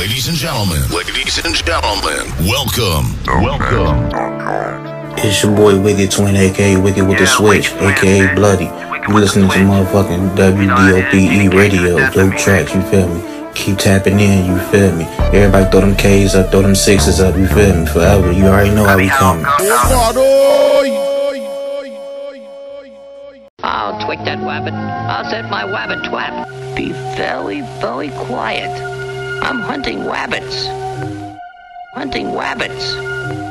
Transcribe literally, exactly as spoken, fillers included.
Ladies and gentlemen, ladies and gentlemen, welcome, welcome. It's your boy Wicked Twin, aka Wicked with the Switch, aka Bloody. You listening to motherfucking W D O P E radio, dope tracks, you feel me? Keep tapping in, you feel me? Everybody throw them K's up, throw them sixes up, you feel me? Forever, you already know how we coming. I'll twig that wabbit. I'll set my wabbit twat. Be very, very quiet. I'm hunting wabbits. Hunting wabbits.